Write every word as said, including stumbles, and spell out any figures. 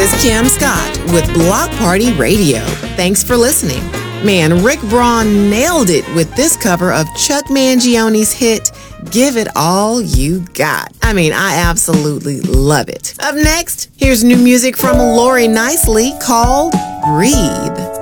is Kim Scott with Block Party Radio. Thanks for listening. Man, Rick Braun nailed it with this cover of Chuck Mangione's hit, Give It All You Got. I mean, I absolutely love it. Up next, here's new music from Lori Nicely called Breathe.